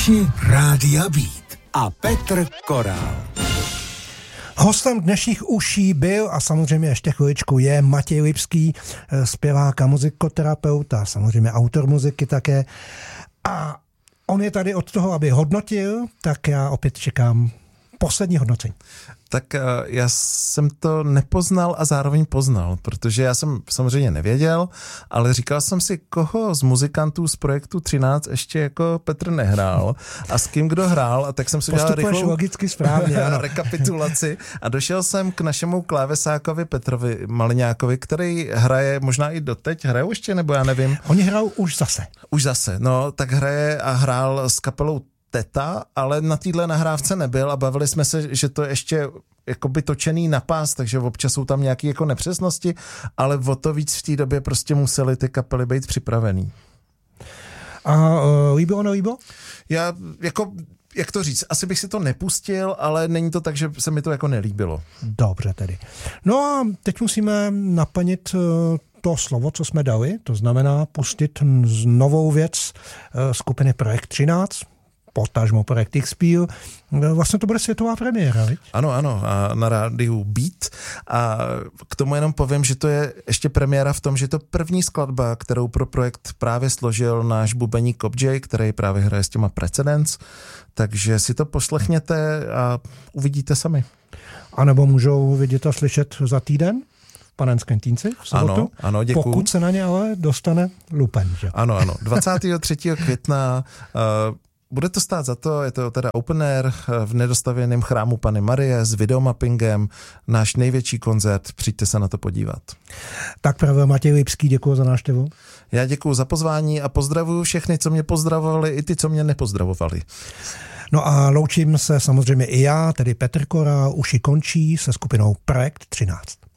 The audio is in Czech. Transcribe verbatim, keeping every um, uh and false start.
Posluchači Rádia Beat a Petr Korál. Hostem dnešních uší byl a samozřejmě ještě chviličku je Matěj Lipský, zpěvák a muzikoterapeut a samozřejmě autor muziky také. A on je tady od toho, aby hodnotil, tak já opět čekám poslední hodnocení. Tak já jsem to nepoznal a zároveň poznal, protože já jsem samozřejmě nevěděl, ale říkal jsem si, koho z muzikantů z projektu třináct ještě jako Petr nehrál a s kým kdo hrál, a tak jsem si udělal rychlou logicky správně, ano. rekapitulaci a došel jsem k našemu klávesákovi Petrovi Maliňákovi, který hraje možná i doteď, hrajou ještě, nebo já nevím. Oni hrajou už zase. Už zase, no, tak hraje a hrál s kapelou Teta, ale na téhle nahrávce nebyl a bavili jsme se, že to ještě jakoby točený na pás, takže občas jsou tam nějaké jako nepřesnosti, ale o to víc v té době prostě museli ty kapely být připravený. A uh, líbilo, nelíbilo? Já jako, jak to říct, asi bych si to nepustil, ale není to tak, že se mi to jako nelíbilo. Dobře tedy. No a teď musíme naplnit uh, to slovo, co jsme dali, to znamená pustit novou věc uh, skupiny Projekt třináct, potažmo Projekt X-Peel. Vlastně to bude světová premiéra, viď? Ano, ano, a na rádiu Beat. A k tomu jenom povím, že to je ještě premiéra v tom, že to první skladba, kterou pro projekt právě složil náš bubeník Kopjay, který právě hraje s těma Precedence. Takže si to poslechněte a uvidíte sami. A nebo můžou vidět a slyšet za týden v Panenském Týnci v sobotu? Ano, ano, děkuju. Pokud se na ně ale dostane lupen, že? Ano, ano. dvacátého třetího května uh, bude to stát za to, je to teda open air v nedostavěném chrámu Panny Marie s videomappingem, náš největší koncert, přijďte se na to podívat. Tak právě Matěj Lipský, děkuji za návštěvu. Já děkuji za pozvání a pozdravuju všechny, co mě pozdravovali, i ty, co mě nepozdravovali. No a loučím se samozřejmě i já, tedy Petr Korál, uši končí se skupinou Projekt třináct.